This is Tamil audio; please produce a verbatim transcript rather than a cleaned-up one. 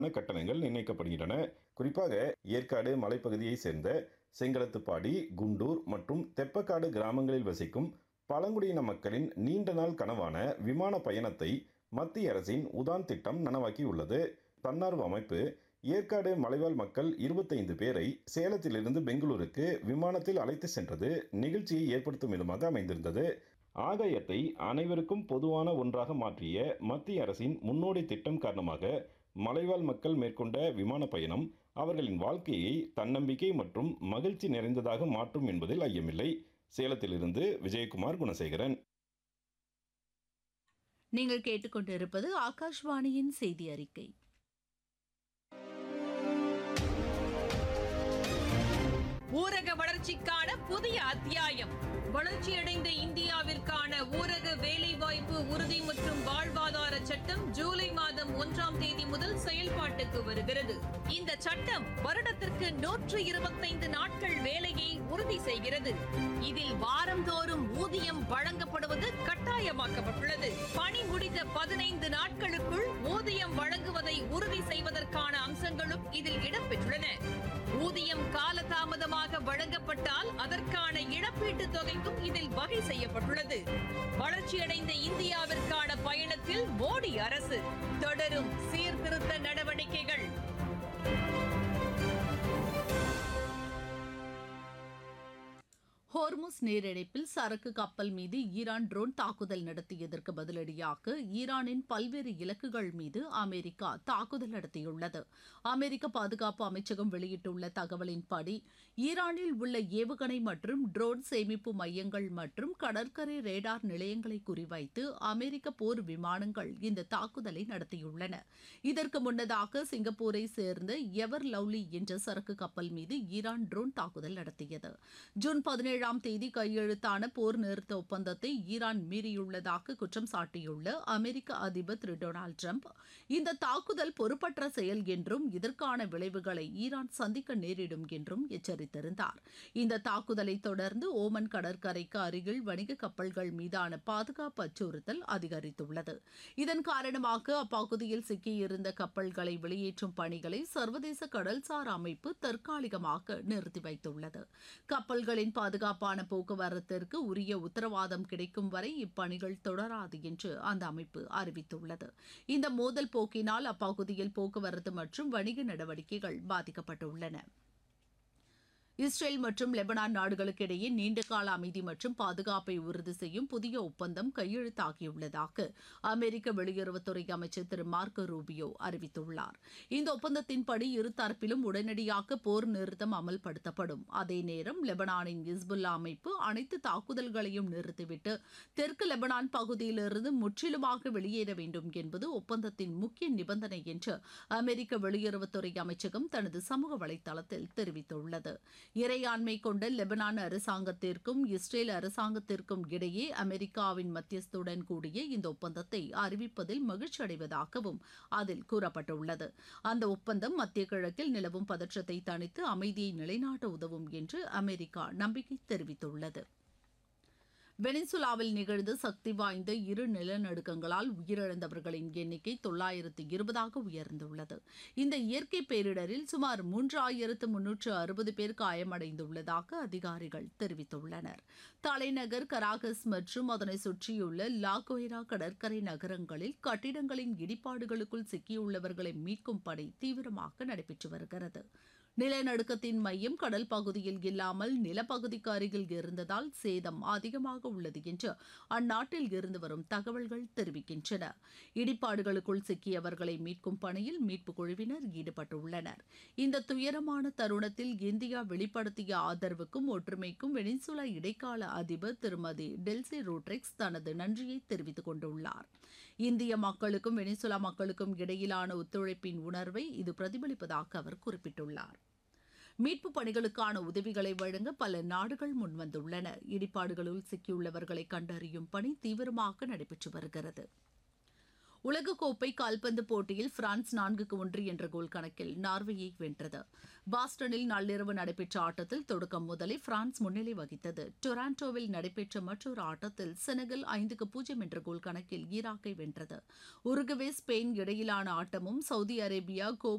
கட்டணங்கள் நிர்ணயிக்கப்படுகின்றன. குறிப்பாக ஏற்காடு மலைப்பகுதியைச் சேர்ந்த செங்கலத்துப்பாடி, குண்டூர் மற்றும் தெப்பக்காடு கிராமங்களில் வசிக்கும் பழங்குடியின மக்களின் நீண்ட நாள் கனவான விமான பயணத்தை மத்திய அரசின் உதான் திட்டம் நனவாக்கியுள்ளது. தன்னார்வ அமைப்பு ஏற்காடு மலைவாழ் மக்கள் இருபத்தைந்து பேரை சேலத்திலிருந்து பெங்களூருக்கு விமானத்தில் அழைத்து சென்றது நிகழ்ச்சியை ஏற்படுத்தும் விதமாக அமைந்திருந்தது. ஆகாயத்தை அனைவருக்கும் பொதுவான ஒன்றாக மாற்றிய மத்திய அரசின் முன்னோடி திட்டம் காரணமாக மலைவாழ் மக்கள் மேற்கொண்ட விமான பயணம் அவர்களின் வாழ்க்கையை தன்னம்பிக்கை மற்றும் மகிழ்ச்சி நிறைந்ததாக மாற்றும் என்பதில் ஐயமில்லை. சேலத்திலிருந்து விஜயகுமார் குணசேகரன். நீங்கள் கேட்டுக்கொண்டிருப்பது ஆகாஷ்வாணியின் செய்தி அறிக்கை. ஊரக வளர்ச்சிக்கான புதிய அத்தியாயம். வளர்ச்சியடைந்த இந்தியாவிற்கான ஊரக வேலைவாய்ப்பு உறுதி மற்றும் வாழ்வாதார சட்டம் ஜூலை மாதம் ஒன்றாம் தேதி முதல் செயல்பாட்டுக்கு வருகிறது. இந்த சட்டம் வருடத்திற்கு நூற்று இருபத்தைந்து நாட்கள் வேலையை உறுதி செய்கிறது. இதில் வாரந்தோறும் ஊதியம் வழங்கப்படுவது கட்டாயமாக்கப்பட்டுள்ளது. பணி முடிந்த பதினைந்து நாட்களுக்குள் ஊதியம் வழங்குவதை உறுதி செய்வதற்கான அம்சங்களும் இதில் இடம்பெற்றுள்ளன. ஊதியம் காலதாமதமாக வழங்கப்பட்டால் அதற்கான இழப்பீட்டு தொகைக்கும் இதில் வகை செய்யப்பட்டுள்ளது. வளர்ச்சியடைந்த இந்தியாவிற்கான பயணத்தில் மோடி அரசு தொடரும் சீர்திருத்த நடவடிக்கைகள். ஹோர்முஸ் நீரிணைப்பில் சரக்கு கப்பல் மீது ஈரான் ட்ரோன் தாக்குதல் நடத்தியதற்கு பதிலடியாக ஈரானின் பல்வேறு இலக்குகள் மீது அமெரிக்கா தாக்குதல் நடத்தியுள்ளது. அமெரிக்க பாதுகாப்பு அமைச்சகம் வெளியிட்டுள்ள தகவலின்படி ஈரானில் உள்ள ஏவுகணை மற்றும் ட்ரோன் சேமிப்பு மையங்கள் மற்றும் கடற்கரை ரேடார் நிலையங்களை குறிவைத்து அமெரிக்க போர் விமானங்கள் இந்த தாக்குதலை நடத்தியுள்ளன. இதற்கு முன்னதாக சிங்கப்பூரை சேர்ந்த எவர் லவ்லி என்ற சரக்கு கப்பல் மீது ஈரான் ட்ரோன் தாக்குதல் நடத்தியது. ஜூன் பதினேழு ஏழாம் தேதி கையெழுத்தான போர் நிறுத்த ஒப்பந்தத்தை ஈரான் மீறியுள்ளதாக குற்றம் சாட்டியுள்ள அமெரிக்க அதிபர் திரு டொனால்டு டிரம்ப் இந்த தாக்குதல் பொறுப்பற்ற செயல் என்றும் இதற்கான விளைவுகளை ஈரான் சந்திக்க நேரிடும் என்றும் எச்சரித்திருந்தார். இந்த தாக்குதலை தொடர்ந்து ஓமன் கடற்கரைக்கு அருகில் வணிக கப்பல்கள் மீதான பாதுகாப்பு அச்சுறுத்தல் அதிகரித்துள்ளது. இதன் காரணமாக அப்பகுதியில் சிக்கியிருந்த கப்பல்களை வெளியேற்றும் பணிகளை சர்வதேச கடல்சார் அமைப்பு தற்காலிகமாக நிறுத்தி வைத்துள்ளது. கப்பல்களின் பாதுகாப்பு பாதுகாப்பான போக்குவரத்திற்கு உரிய உத்தரவாதம் கிடைக்கும் வரை இப்பணிகள் தொடராது என்று அந்த அமைப்பு அறிவித்துள்ளது. இந்த மோதல் போக்கினால் அப்பகுதியில் போக்குவரத்து மற்றும் வணிக நடவடிக்கைகள் பாதிக்கப்பட்டுள்ளன. இஸ்ரேல் மற்றும் லெபனான் நாடுகளுக்கு இடையே நீண்டகால அமைதி மற்றும் பாதுகாப்பை உறுதி செய்யும் புதிய ஒப்பந்தம் கையெழுத்தாகியுள்ளதாக அமெரிக்க வெளியுறவுத்துறை அமைச்சர் திரு மார்க்கோ ரூபியோ அறிவித்துள்ளார். இந்த ஒப்பந்தத்தின்படி இருதரப்பிலும் உடனடியாக போர் நிறுத்தம் அமல்படுத்தப்படும். அதே நேரம் லெபனானின் இஸ்புல்லா அமைப்பு அனைத்து தாக்குதல்களையும் நிறுத்திவிட்டு தெற்கு லெபனான் பகுதியிலிருந்து முற்றிலுமாக வெளியேற வேண்டும் என்பது ஒப்பந்தத்தின் முக்கிய நிபந்தனை என்று அமெரிக்க வெளியுறவுத்துறை அமைச்சகம் தனது சமூக வலைதளத்தில் தெரிவித்துள்ளது. இறையாண்மை கொண்ட லெபனான் அரசாங்கத்திற்கும் இஸ்ரேல் அரசாங்கத்திற்கும் இடையே அமெரிக்காவின் மத்தியஸ்துடன் கூடிய இந்த ஒப்பந்தத்தை அறிவிப்பதில் மகிழ்ச்சி அடைவதாகவும் அதில் கூறப்பட்டுள்ளது. அந்த ஒப்பந்தம் மத்திய கிழக்கில் நிலவும் பதற்றத்தை தணித்து அமைதியை நிலைநாட்ட உதவும் என்று அமெரிக்கா நம்பிக்கை தெரிவித்துள்ளது. வெனிசுலாவில் நிகழ்ந்த சக்தி வாய்ந்த இரு நிலநடுக்கங்களால் உயிரிழந்தவர்களின் எண்ணிக்கை தொள்ளாயிரத்து இருபதாக உயர்ந்துள்ளது. இந்த இயற்கை பேரிடரில் சுமார் மூன்றாயிரத்து முன்னூற்று அறுபது பேர் காயமடைந்துள்ளதாக அதிகாரிகள் தெரிவித்துள்ளனர். தலைநகர் கராகஸ் மற்றும் அதனை சுற்றியுள்ள லாகோய்ரா கடற்கரை நகரங்களில் கட்டிடங்களின் இடிபாடுகளுக்குள் சிக்கியுள்ளவர்களை மீட்கும் பணி தீவிரமாக நடைபெற்று வருகிறது. நிலநடுக்கத்தின் மையம் கடல் பகுதியில் இல்லாமல் நிலப்பகுதிக்கு அருகில் இருந்ததால் சேதம் அதிகமாக உள்ளது என்று அந்நாட்டில் இருந்து வரும் தகவல்கள் தெரிவிக்கின்றன. இடிபாடுகளுக்குள் சிக்கியவர்களை மீட்கும் பணியில் மீட்புக் குழுவினர் ஈடுபட்டுள்ளனர். இந்த துயரமான தருணத்தில் இந்தியா வெளிப்படுத்திய ஆதரவுக்கும் ஒற்றுமைக்கும் வெனிசுலா இடைக்கால அதிபர் திருமதி டெல்சி ரோட்ரிக்ஸ் தனது நன்றியை தெரிவித்துக் கொண்டுள்ளார். இந்திய மக்களுக்கும் வெனிசுலா மக்களுக்கும் இடையிலான ஒத்துழைப்பின் உணர்வை இது பிரதிபலிப்பதாக அவர் குறிப்பிட்டுள்ளார். மீட்பு பணிகளுக்கான உதவிகளை வழங்க பல நாடுகள் முன்வந்துள்ளன. இடிபாடுகளுள் சிக்கியுள்ளவர்களை கண்டறியும் பணி தீவிரமாக நடைபெற்று வருகிறது. உலகக்கோப்பை கால்பந்து போட்டியில் பிரான்ஸ் நான்குக்கு ஒன்று என்ற கோல் கணக்கில் நார்வேயை வென்றது. பாஸ்டனில் நள்ளிரவு நடைபெற்ற ஆட்டத்தில் தொடக்கம் முதலே பிரான்ஸ் முன்னிலை வகித்தது. டொராண்டோவில் நடைபெற்ற மற்றொரு ஆட்டத்தில் செனகல் ஐந்துக்கு பூஜ்ஜியம் என்ற கோல் கணக்கில் ஈராக்கை வென்றது. உருகுவே ஸ்பெயின் இடையிலான ஆட்டமும் சவுதி அரேபியா